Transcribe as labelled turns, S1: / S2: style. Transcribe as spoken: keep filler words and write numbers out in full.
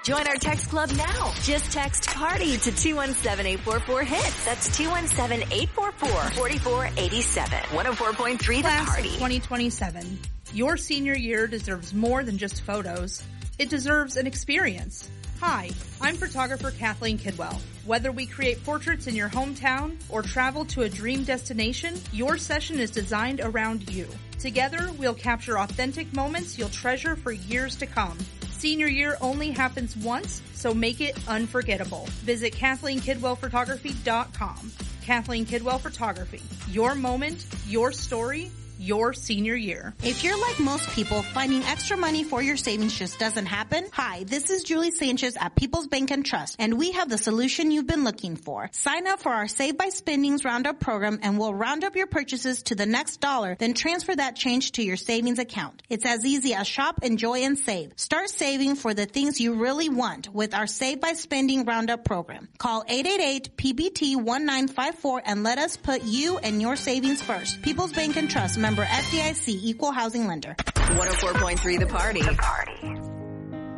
S1: Join our text club now. Just text PARTY to two one seven, eight four four, HIT. That's two one seven, eight four four, four four eight seven. one oh four point three The
S2: Class
S1: Party.
S2: of twenty twenty-seven. Your senior year deserves more than just photos. It deserves an experience. Hi, I'm photographer Kathleen Kidwell. Whether we create portraits in your hometown or travel to a dream destination, your session is designed around you. Together, we'll capture authentic moments you'll treasure for years to come. Senior year only happens once, so make it unforgettable. Visit Kathleen Kidwell Photography dot com. Kathleen Kidwell Photography. Your moment, your story, your senior year.
S3: If you're like most people, finding extra money for your savings just doesn't happen. Hi, this is Julie Sanchez at People's Bank and Trust, and we have the solution you've been looking for. Sign up for our Save by Spendings Roundup program, and we'll round up your purchases to the next dollar, then transfer that change to your savings account. It's as easy as shop, enjoy, and save. Start saving for the things you really want with our Save by Spending Roundup program. Call eight eight eight P B T one nine five four and let us put you and your savings first. People's Bank and Trust, member F D I C, equal housing lender.
S1: one oh four point three The Party. The Party.